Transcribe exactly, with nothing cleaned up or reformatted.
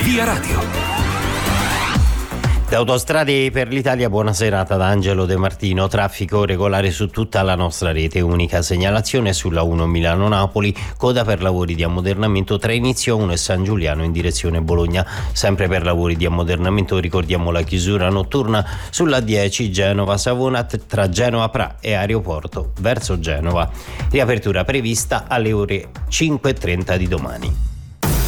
Via Radio. Da Autostrade per l'Italia, buona serata da Angelo De Martino. Traffico regolare su tutta la nostra rete, unica segnalazione sulla uno Milano-Napoli, coda per lavori di ammodernamento tra Inizio uno e San Giuliano in direzione Bologna. Sempre per lavori di ammodernamento ricordiamo la chiusura notturna sulla dieci Genova-Savona tra Genova Pra e Aeroporto verso Genova. Riapertura prevista alle ore cinque e trenta di domani.